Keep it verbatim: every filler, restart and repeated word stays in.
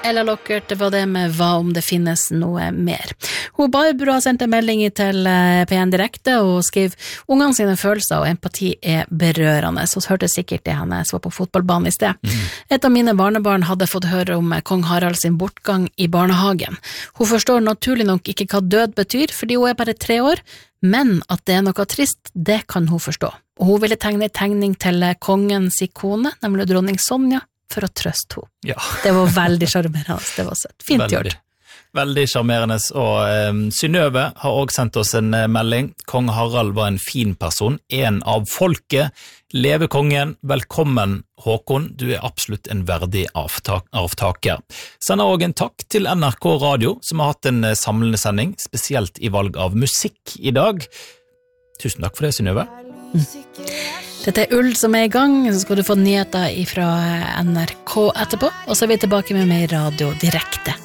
Ella Lockert, det var det med hva om det finnes noe mer. Hun Barbara har sendt en melding til P en Direkte og skrev ungene sine følelser og empati er berørende, så hørte sikkert det henne så på fotballbanen i sted. Mm. Et av mine barnebarn hadde fått høre om kong Harald sin bortgang i barnehagen. Hun forstår naturlig nok ikke hva død betyr, fordi hun er bare tre år, men at det er noe trist, det kan hun forstå. Og hun ville tegne en tegning til kongens ikone, nemlig dronning Sonja, for å trøste henne. Ja. Det var veldig charmerende, det var søtt. Fint veldig, gjort. Veldig charmerende, og eh, Synnøve har også sendt oss en eh, melding. Kong Harald var en fin person, en av folket. Leve kongen, velkommen Håkon, du er absolutt en verdig avtak avtaker. Sender også en takk til N R K Radio, som har hatt en eh, samlende sending, spesielt i valg av musikk i dag. Tusen takk for det, Synnøve. Mm. Dette er Ull som er i gang, så skal du få nyheter fra N R K etterpå, og så er vi tilbake med mer radio direkte.